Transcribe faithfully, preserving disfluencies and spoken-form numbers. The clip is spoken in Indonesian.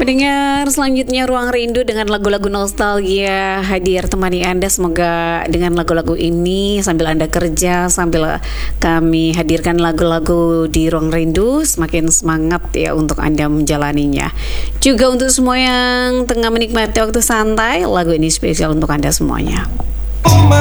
Pendengar, selanjutnya Ruang Rindu dengan lagu-lagu nostalgia hadir temani Anda. Semoga dengan lagu-lagu ini sambil Anda kerja, sambil kami hadirkan lagu-lagu di Ruang Rindu, semakin semangat ya untuk Anda menjalaninya. Juga untuk semua yang tengah menikmati waktu santai, lagu ini spesial untuk Anda semuanya.